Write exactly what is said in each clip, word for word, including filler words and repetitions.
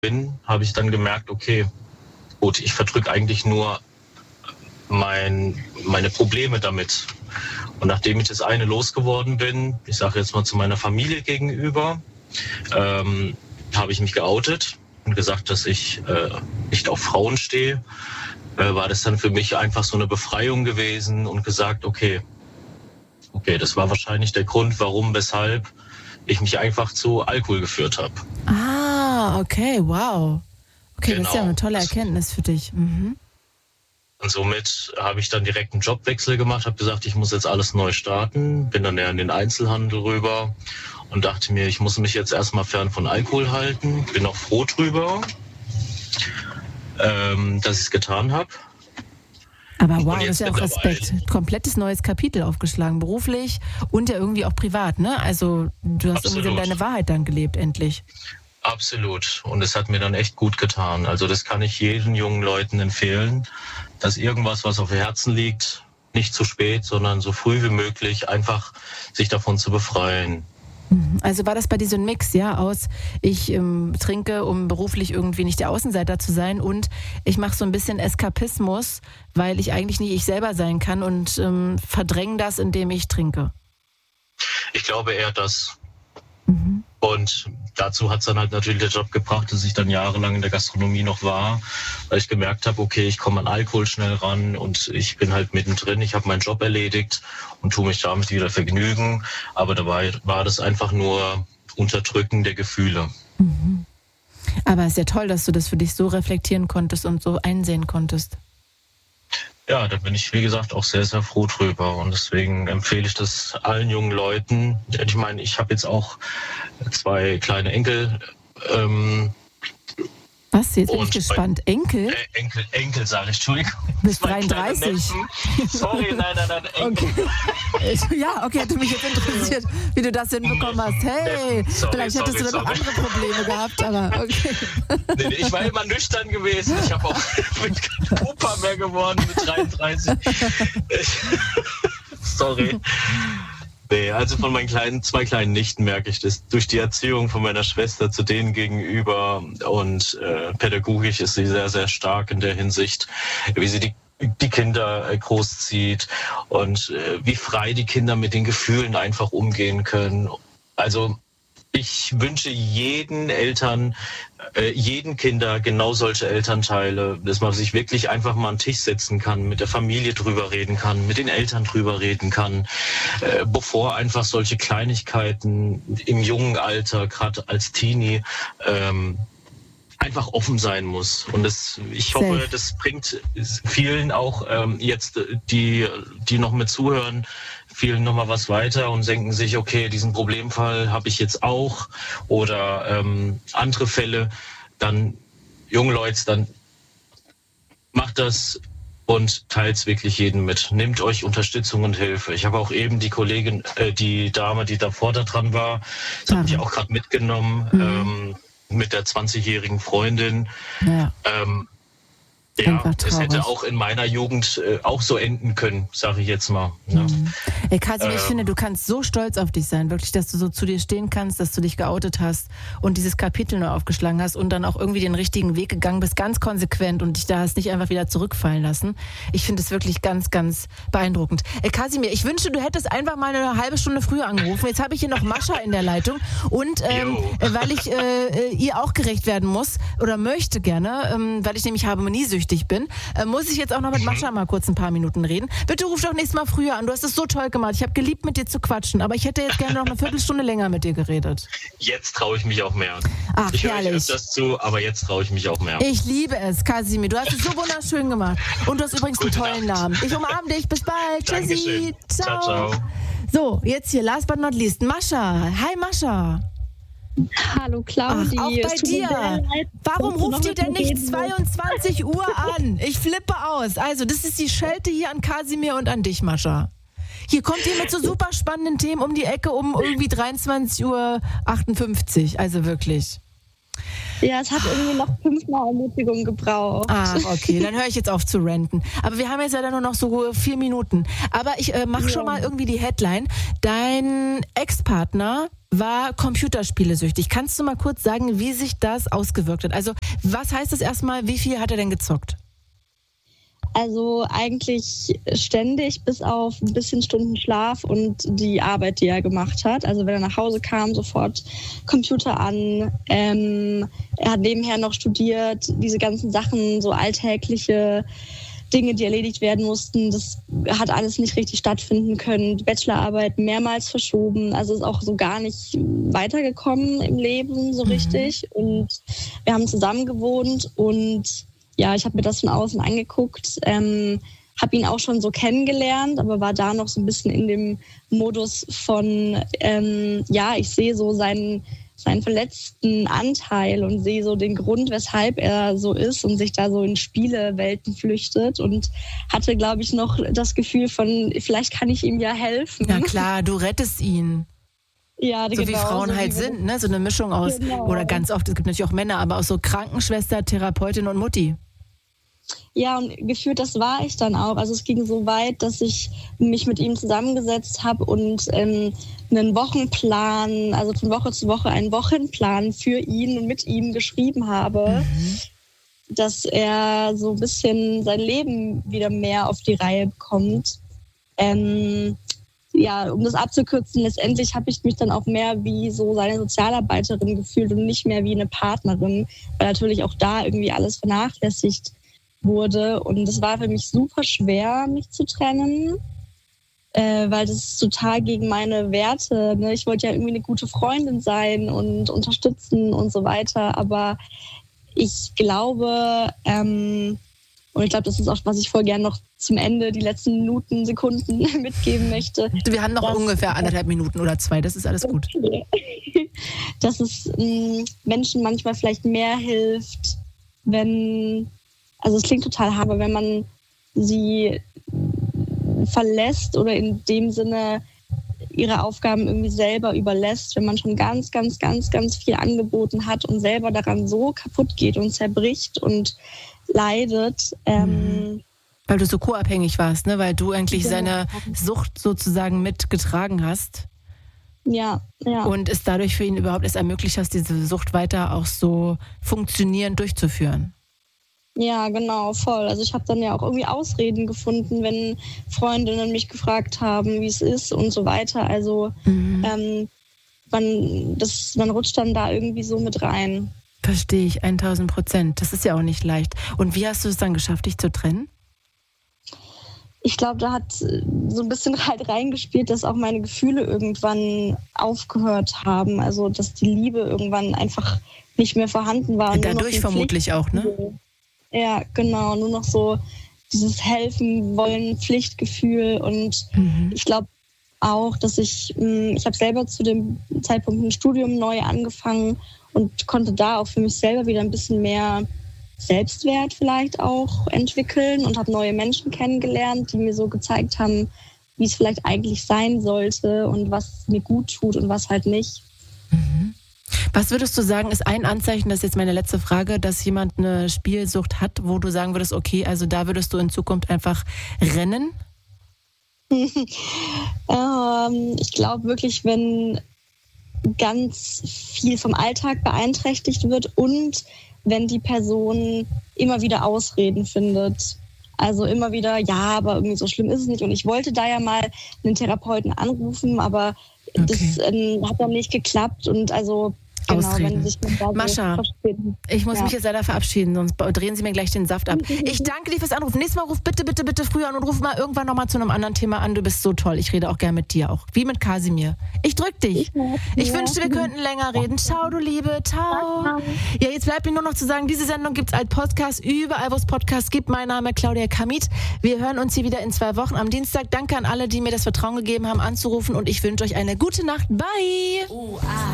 bin, habe ich dann gemerkt, okay, gut, ich verdrücke eigentlich nur mein, meine Probleme damit. Und nachdem ich das eine losgeworden bin, ich sage jetzt mal zu meiner Familie gegenüber, ähm, habe ich mich geoutet und gesagt, dass ich äh, nicht auf Frauen stehe, äh, war das dann für mich einfach so eine Befreiung gewesen und gesagt, okay, okay, das war wahrscheinlich der Grund, warum, weshalb ich mich einfach zu Alkohol geführt habe. Ah, okay, wow. Okay, Genau. Das ist ja eine tolle Erkenntnis für dich. Mhm. Und somit habe ich dann direkt einen Jobwechsel gemacht, habe gesagt, ich muss jetzt alles neu starten, bin dann eher in den Einzelhandel rüber und dachte mir, ich muss mich jetzt erstmal fern von Alkohol halten. Bin auch froh drüber, ähm, dass ich es getan habe. Aber wow, das ist ja auch Respekt. Komplettes neues Kapitel aufgeschlagen, beruflich und ja irgendwie auch privat, ne? Also du hast Absolut. irgendwie deine Wahrheit dann gelebt, endlich. Absolut. Und es hat mir dann echt gut getan. Also das kann ich jeden jungen Leuten empfehlen, dass irgendwas, was auf dem Herzen liegt, nicht zu spät, sondern so früh wie möglich einfach sich davon zu befreien. Also war das bei dir so ein Mix, ja, aus ich ähm, trinke, um beruflich irgendwie nicht der Außenseiter zu sein und ich mache so ein bisschen Eskapismus, weil ich eigentlich nicht ich selber sein kann und ähm, verdränge das, indem ich trinke? Ich glaube eher das. Mhm. Und dazu hat es dann halt natürlich der Job gebracht, dass ich dann jahrelang in der Gastronomie noch war, weil ich gemerkt habe, okay, ich komme an Alkohol schnell ran und ich bin halt mittendrin, ich habe meinen Job erledigt und tue mich damit wieder vergnügen. Aber dabei war das einfach nur Unterdrücken der Gefühle. Mhm. Aber es ist ja toll, dass du das für dich so reflektieren konntest und so einsehen konntest. Ja, da bin ich, wie gesagt, auch sehr, sehr froh drüber. Und deswegen empfehle ich das allen jungen Leuten. Ich meine, ich habe jetzt auch zwei kleine Enkel. Ähm, Was? Jetzt bin ich gespannt. Bei, Enkel? Äh, Enkel, Enkel sage ich, Entschuldigung. Du bist dreiunddreißig. Sorry, nein, nein, nein, Enkel. Okay. Ja, okay, hat mich jetzt interessiert, wie du das hinbekommen hast. Hey, sorry, vielleicht sorry, hättest du da noch sorry. andere Probleme gehabt, aber okay. Nee, nee, ich war immer nüchtern gewesen. Ich habe auch bin kein Opa mehr geworden mit dreiunddreißig. Sorry. Nee, also von meinen kleinen, zwei kleinen Nichten merke ich das. Durch die Erziehung von meiner Schwester zu denen gegenüber und äh, pädagogisch ist sie sehr, sehr stark in der Hinsicht, wie sie die die Kinder äh, großzieht und äh, wie frei die Kinder mit den Gefühlen einfach umgehen können. Also ich wünsche jeden Eltern, äh, jeden Kinder genau solche Elternteile, dass man sich wirklich einfach mal an den Tisch setzen kann, mit der Familie drüber reden kann, mit den Eltern drüber reden kann, äh, bevor einfach solche Kleinigkeiten im jungen Alter, gerade als Teenie, ähm, einfach offen sein muss. Und das, ich hoffe, Safe. Das bringt vielen auch ähm, jetzt, die, die noch mit zuhören, vielen nochmal was weiter und denken sich, okay, diesen Problemfall habe ich jetzt auch oder ähm, andere Fälle. Dann, junge Leute, dann macht das und teilt wirklich jeden mit. Nehmt euch Unterstützung und Hilfe. Ich habe auch eben die Kollegin, äh, die Dame, die davor da dran war, das habe ich auch gerade mitgenommen, mhm. ähm, mit der zwanzigjährigen Freundin. Ja. Ähm, ja, es hätte auch in meiner Jugend äh, auch so enden können, sage ich jetzt mal. Ne? Mhm. Ey, Kasim, ähm, ich finde, du kannst so stolz auf dich sein, wirklich, dass du so zu dir stehen kannst, dass du dich geoutet hast und dieses Kapitel neu aufgeschlagen hast und dann auch irgendwie den richtigen Weg gegangen bist, ganz konsequent und dich da hast nicht einfach wieder zurückfallen lassen. Ich finde es wirklich ganz, ganz beeindruckend. Ey, Kasimir, ich wünsche, du hättest einfach mal eine halbe Stunde früher angerufen. Jetzt habe ich hier noch Mascha in der Leitung und ähm, weil ich äh, ihr auch gerecht werden muss oder möchte gerne, ähm, weil ich nämlich harmoniesüchtig bin, äh, muss ich jetzt auch noch mit Mascha mal kurz ein paar Minuten reden. Bitte ruf doch nächstes Mal früher an. Du hast es so toll gemacht. Ich habe geliebt, mit dir zu quatschen, aber ich hätte jetzt gerne noch eine Viertelstunde länger mit dir geredet. Jetzt traue ich mich auch mehr. Ach, ich höre euch herrlich. öfters zu, aber jetzt traue ich mich auch mehr. Ich liebe es, Kasimir. Du hast es so wunderschön gemacht. Und du hast übrigens Gute einen tollen Nacht. Namen. Ich umarme dich. Bis bald. Tschüssi. Ciao. ciao, ciao. So, jetzt hier, last but not least, Mascha. Hi, Mascha. Hallo Claudi. Ach, auch bei dir. Warum ruft ihr denn nicht zweiundzwanzig Uhr an? Ich flippe aus. Also, das ist die Schelte hier an Kasimir und an dich, Mascha. Hier kommt ihr mit so super spannenden Themen um die Ecke um irgendwie dreiundzwanzig Uhr achtundfünfzig. Also wirklich. Ja, es hat irgendwie noch fünfmal Ermutigung gebraucht. Ah, okay, dann höre ich jetzt auf zu ranten. Aber wir haben jetzt leider nur noch so vier Minuten. Aber ich äh, mache ja. schon mal irgendwie die Headline. Dein Ex-Partner war computerspielesüchtig. Kannst du mal kurz sagen, wie sich das ausgewirkt hat? Also was heißt das erstmal, wie viel hat er denn gezockt? Also eigentlich ständig, bis auf ein bisschen Stunden Schlaf und die Arbeit, die er gemacht hat. Also wenn er nach Hause kam, sofort Computer an. Ähm, er hat nebenher noch studiert, diese ganzen Sachen, so alltägliche Dinge, die erledigt werden mussten. Das hat alles nicht richtig stattfinden können. Die Bachelorarbeit mehrmals verschoben. Also ist auch so gar nicht weitergekommen im Leben so richtig. Und wir haben zusammen gewohnt und ja, ich habe mir das von außen angeguckt, ähm, habe ihn auch schon so kennengelernt, aber war da noch so ein bisschen in dem Modus von, ähm, ja, ich sehe so seinen, seinen verletzten Anteil und sehe so den Grund, weshalb er so ist und sich da so in Spielewelten flüchtet und hatte, glaube ich, noch das Gefühl von, vielleicht kann ich ihm ja helfen. Na klar, du rettest ihn. Ja, so genau, wie Frauen so halt wie sind, ne? So eine Mischung aus, genau. Oder ganz oft, es gibt natürlich auch Männer, aber aus so Krankenschwester, Therapeutin und Mutti. Ja, und gefühlt, das war ich dann auch. Also es ging so weit, dass ich mich mit ihm zusammengesetzt habe und ähm, einen Wochenplan, also von Woche zu Woche einen Wochenplan für ihn und mit ihm geschrieben habe, mhm. dass er so ein bisschen sein Leben wieder mehr auf die Reihe bekommt. Ähm, ja, um das abzukürzen, letztendlich habe ich mich dann auch mehr wie so seine Sozialarbeiterin gefühlt und nicht mehr wie eine Partnerin, weil natürlich auch da irgendwie alles vernachlässigt wurde. Und es war für mich super schwer, mich zu trennen, äh, weil das ist total gegen meine Werte. Ne? Ich wollte ja irgendwie eine gute Freundin sein und unterstützen und so weiter. Aber ich glaube, ähm, und ich glaube, das ist auch, was ich voll gerne noch zum Ende, die letzten Minuten, Sekunden mitgeben möchte. Wir haben noch dass, ungefähr anderthalb Minuten oder zwei, das ist alles gut. Dass es mh, Menschen manchmal vielleicht mehr hilft, wenn, also es klingt total hart, aber wenn man sie verlässt oder in dem Sinne ihre Aufgaben irgendwie selber überlässt, wenn man schon ganz, ganz, ganz, ganz viel angeboten hat und selber daran so kaputt geht und zerbricht und leidet. Ähm, Weil du so co-abhängig warst, ne? Weil du eigentlich genau. seine Sucht sozusagen mitgetragen hast. Ja, ja. Und es dadurch für ihn überhaupt erst ermöglicht hast, diese Sucht weiter auch so funktionierend durchzuführen. Ja, genau, voll. Also ich habe dann ja auch irgendwie Ausreden gefunden, wenn Freundinnen mich gefragt haben, wie es ist und so weiter. Also mhm. ähm, man, das, man rutscht dann da irgendwie so mit rein. Verstehe ich, tausend Prozent. Das ist ja auch nicht leicht. Und wie hast du es dann geschafft, dich zu trennen? Ich glaube, da hat so ein bisschen halt reingespielt, dass auch meine Gefühle irgendwann aufgehört haben. Also, dass die Liebe irgendwann einfach nicht mehr vorhanden war. Dadurch vermutlich auch, ne? Ja, genau. Nur noch so dieses Helfen wollen, Pflichtgefühl. Und mhm. ich glaube auch, dass ich, ich habe selber zu dem Zeitpunkt ein Studium neu angefangen und konnte da auch für mich selber wieder ein bisschen mehr Selbstwert vielleicht auch entwickeln und habe neue Menschen kennengelernt, die mir so gezeigt haben, wie es vielleicht eigentlich sein sollte und was mir gut tut und was halt nicht. Mhm. Was würdest du sagen, ist ein Anzeichen, das ist jetzt meine letzte Frage, dass jemand eine Spielsucht hat, wo du sagen würdest, okay, also da würdest du in Zukunft einfach rennen? ähm, ich glaube wirklich, wenn ganz viel vom Alltag beeinträchtigt wird und wenn die Person immer wieder Ausreden findet. Also immer wieder, ja, aber irgendwie so schlimm ist es nicht. Und ich wollte da ja mal einen Therapeuten anrufen, aber okay. das ähm, hat dann nicht geklappt. Und also genau, wenn sich man da Mascha, so ich muss ja. mich jetzt leider verabschieden, sonst drehen Sie mir gleich den Saft ab. Ich danke dir fürs Anrufen. Nächstes Mal ruf bitte, bitte, bitte früher an und ruf mal irgendwann nochmal zu einem anderen Thema an. Du bist so toll. Ich rede auch gern mit dir auch. Wie mit Kasimir. Ich drück dich. Ich, ich wünschte, wir könnten länger reden. Ciao, du Liebe. Ciao. Ja, jetzt bleibt mir nur noch zu sagen, diese Sendung gibt es als Podcast überall, wo es Podcasts gibt. Mein Name ist Claudia Kamit. Wir hören uns hier wieder in zwei Wochen am Dienstag. Danke an alle, die mir das Vertrauen gegeben haben, anzurufen. Und ich wünsche euch eine gute Nacht. Bye. Oh, ah.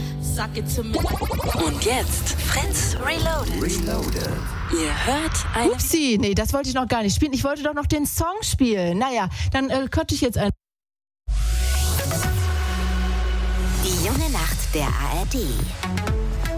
Und jetzt Fritz Reloaded. Reloaded. Ihr hört ein... Upsi, nee, das wollte ich noch gar nicht spielen. Ich wollte doch noch den Song spielen. Naja, dann äh, könnte ich jetzt ein... Die junge Nacht der A R D.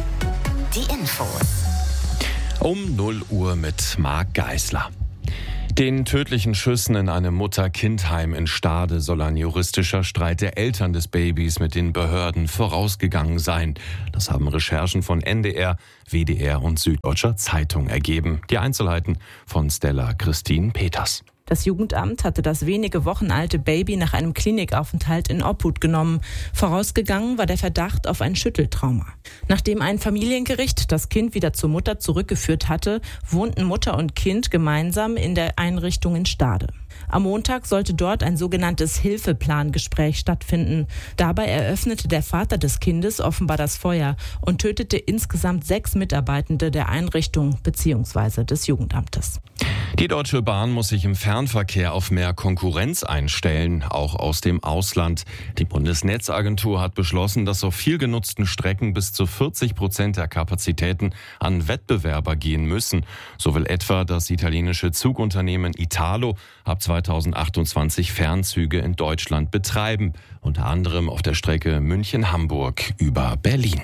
Die Infos. Um null Uhr mit Marc Geisler. Den tödlichen Schüssen in einem Mutter-Kind-Heim in Stade soll ein juristischer Streit der Eltern des Babys mit den Behörden vorausgegangen sein. Das haben Recherchen von N D R, W D R und Süddeutscher Zeitung ergeben. Die Einzelheiten von Stella Christine Peters. Das Jugendamt hatte das wenige Wochen alte Baby nach einem Klinikaufenthalt in Obhut genommen. Vorausgegangen war der Verdacht auf ein Schütteltrauma. Nachdem ein Familiengericht das Kind wieder zur Mutter zurückgeführt hatte, wohnten Mutter und Kind gemeinsam in der Einrichtung in Stade. Am Montag sollte dort ein sogenanntes Hilfeplangespräch stattfinden. Dabei eröffnete der Vater des Kindes offenbar das Feuer und tötete insgesamt sechs Mitarbeitende der Einrichtung bzw. des Jugendamtes. Die Deutsche Bahn muss sich im Fernverkehr auf mehr Konkurrenz einstellen, auch aus dem Ausland. Die Bundesnetzagentur hat beschlossen, dass auf viel genutzten Strecken bis zu vierzig Prozent der Kapazitäten an Wettbewerber gehen müssen. So will etwa das italienische Zugunternehmen Italo ab zweitausendachtundzwanzig Fernzüge in Deutschland betreiben, unter anderem auf der Strecke München-Hamburg über Berlin.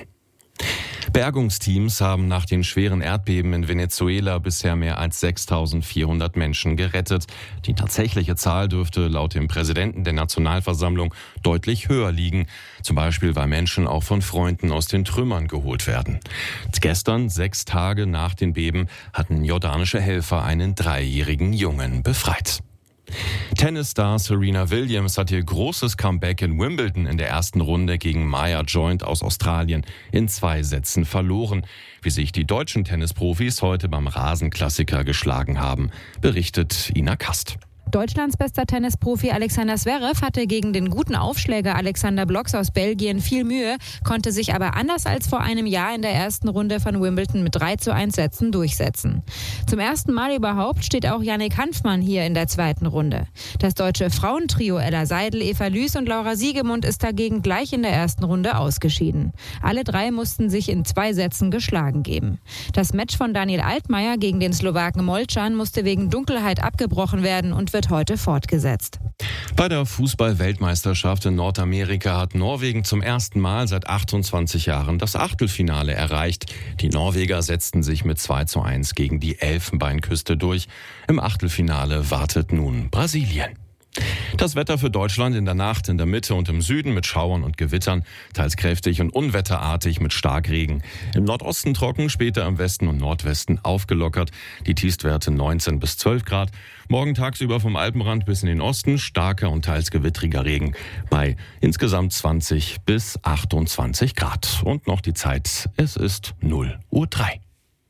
Bergungsteams haben nach den schweren Erdbeben in Venezuela bisher mehr als sechstausendvierhundert Menschen gerettet. Die tatsächliche Zahl dürfte laut dem Präsidenten der Nationalversammlung deutlich höher liegen. Zum Beispiel, weil Menschen auch von Freunden aus den Trümmern geholt werden. Gestern, sechs Tage nach den Beben, hatten jordanische Helfer einen dreijährigen Jungen befreit. Tennisstar Serena Williams hat ihr großes Comeback in Wimbledon in der ersten Runde gegen Maya Joint aus Australien in zwei Sätzen verloren. Wie sich die deutschen Tennisprofis heute beim Rasenklassiker geschlagen haben, berichtet Ina Kast. Deutschlands bester Tennisprofi Alexander Zverev hatte gegen den guten Aufschläger Alexander Blocks aus Belgien viel Mühe, konnte sich aber anders als vor einem Jahr in der ersten Runde von Wimbledon mit drei zu eins Sätzen durchsetzen. Zum ersten Mal überhaupt steht auch Yannick Hanfmann hier in der zweiten Runde. Das deutsche Frauentrio Ella Seidel, Eva Lüß und Laura Siegemund ist dagegen gleich in der ersten Runde ausgeschieden. Alle drei mussten sich in zwei Sätzen geschlagen geben. Das Match von Daniel Altmaier gegen den Slowaken Molcan musste wegen Dunkelheit abgebrochen werden und wird heute fortgesetzt. Bei der Fußball-Weltmeisterschaft in Nordamerika hat Norwegen zum ersten Mal seit achtundzwanzig Jahren das Achtelfinale erreicht. Die Norweger setzten sich mit zwei zu eins gegen die Elfenbeinküste durch. Im Achtelfinale wartet nun Brasilien. Das Wetter für Deutschland in der Nacht in der Mitte und im Süden mit Schauern und Gewittern, teils kräftig und unwetterartig mit Starkregen. Im Nordosten trocken, später im Westen und Nordwesten aufgelockert. Die Tiefstwerte neunzehn bis zwölf Grad. Morgen tagsüber vom Alpenrand bis in den Osten starker und teils gewittriger Regen bei insgesamt zwanzig bis achtundzwanzig Grad. Und noch die Zeit, es ist null Uhr drei.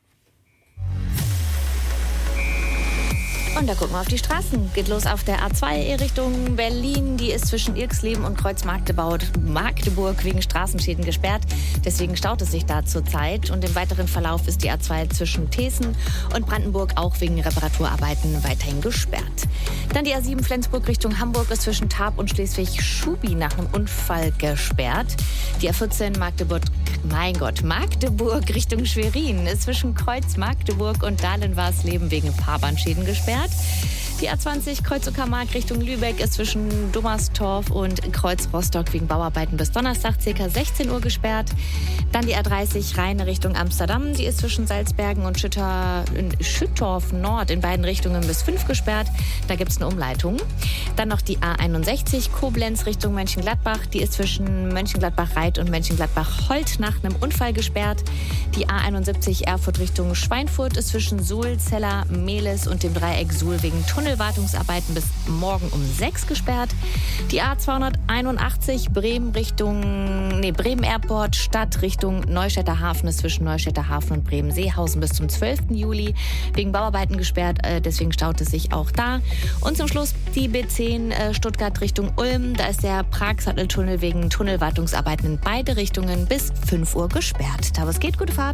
Und da gucken wir auf die Straßen. Geht los auf der A zwei Richtung Berlin. Die ist zwischen Irksleben und Kreuzmarkt-Magdeburg wegen Straßenschäden gesperrt. Deswegen staut es sich da zurzeit. Und im weiteren Verlauf ist die A zwei zwischen Thesen und Brandenburg auch wegen Reparaturarbeiten weiterhin gesperrt. Dann die A sieben Flensburg Richtung Hamburg ist zwischen Tarp und Schleswig-Schubi nach einem Unfall gesperrt. Die A vierzehn Magdeburg, mein Gott, Magdeburg Richtung Schwerin ist zwischen Kreuz-Magdeburg und Dahlen-Warsleben wegen Fahrbahnschäden gesperrt. Die A zwanzig Kreuz-Uckermark Richtung Lübeck ist zwischen Dummerstorf und Kreuz-Rostock wegen Bauarbeiten bis Donnerstag ca. sechzehn Uhr gesperrt. Dann die A dreißig Rheine Richtung Amsterdam, die ist zwischen Salzbergen und Schütter, Schüttorf Nord in beiden Richtungen bis fünf gesperrt. Da gibt es eine Umleitung. Dann noch die A einundsechzig Koblenz Richtung Mönchengladbach, die ist zwischen Mönchengladbach-Reit und Mönchengladbach-Holt nach einem Unfall gesperrt. Die A einundsiebzig Erfurt Richtung Schweinfurt ist zwischen Suhl, Zeller, Mehlis und dem Dreieck Suhl wegen Tunnelwartungsarbeiten bis morgen um sechs gesperrt. Die A zweihunderteinundachtzig Bremen Richtung, nee, Bremen Airport Stadt Richtung Neustädter Hafen ist zwischen Neustädter Hafen und Bremen-Seehausen bis zum zwölften Juli wegen Bauarbeiten gesperrt, äh, deswegen staut es sich auch da. Und zum Schluss die B zehn äh, Stuttgart Richtung Ulm, da ist der Prag-Satteltunnel wegen Tunnelwartungsarbeiten in beide Richtungen bis fünf Uhr gesperrt. Aber es geht, gute Fahrt.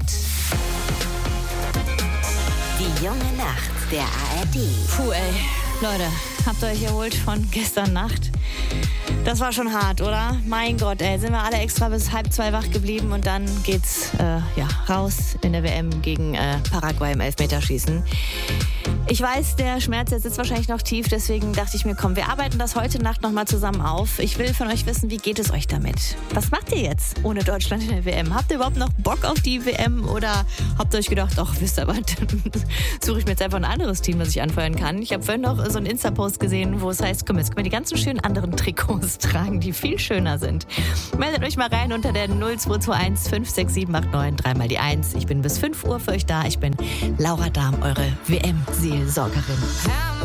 Die junge Nacht der A R D. Puh, ey. Leute, habt ihr euch erholt von gestern Nacht? Das war schon hart, oder? Mein Gott, ey, sind wir alle extra bis halb zwei wach geblieben und dann geht's äh, ja, raus in der W M gegen äh, Paraguay im Elfmeterschießen. Ich weiß, der Schmerz jetzt sitzt wahrscheinlich noch tief, deswegen dachte ich mir, komm, wir arbeiten das heute Nacht nochmal zusammen auf. Ich will von euch wissen, wie geht es euch damit? Was macht ihr jetzt ohne Deutschland in der W M? Habt ihr überhaupt noch Bock auf die W M oder habt ihr euch gedacht, ach, wisst ihr was, suche ich mir jetzt einfach ein anderes Team, das ich anfeuern kann? Ich habe vorhin noch so einen Insta-Post gesehen, wo es heißt, komm, jetzt können wir die ganzen schönen anderen Trikots tragen, die viel schöner sind. Meldet euch mal rein unter der null zwei zwei eins fünf sechs sieben acht neun, dreimal die eins. Ich bin bis fünf Uhr für euch da. Ich bin Laura Dahm, eure W M-Seelsorgerin.